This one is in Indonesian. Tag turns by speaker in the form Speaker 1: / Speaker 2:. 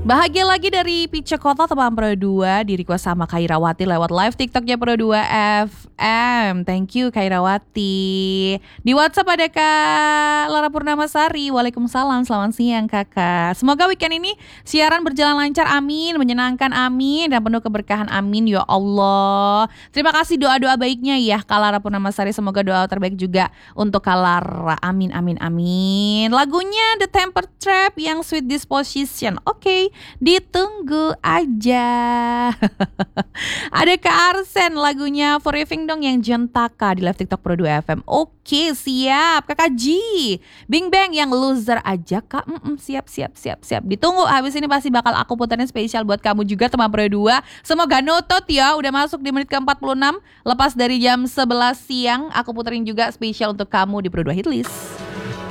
Speaker 1: Bahagia lagi dari Pice Kota teman Pro 2 di request sama Kairawati lewat live TikToknya Pro 2 FM. Thank you Kairawati. Di WhatsApp ada Kak Lara Purnamasari. Waalaikumsalam, selamat siang Kakak. Semoga weekend ini siaran berjalan lancar, amin. Menyenangkan, amin. Dan penuh keberkahan, amin ya Allah. Terima kasih doa-doa baiknya ya Kak Lara Purnamasari. Semoga doa terbaik juga untuk Kak Lara. Amin, amin, amin. Lagunya The Temper Trap yang Sweet Disposition. Oke. Ditunggu aja. Ada Kak Arsen lagunya Forgiving dong yang Jontaka di live TikTok Pro 2 FM. Oke, siap. Kakak G Bing Bang yang Loser aja Kak. Siap. Ditunggu, habis ini pasti bakal aku puterin spesial buat kamu juga teman Pro 2. Semoga notot ya. Udah masuk di menit ke-46. Lepas dari jam 11 siang, aku puterin juga spesial untuk kamu di Pro 2 Hitlist.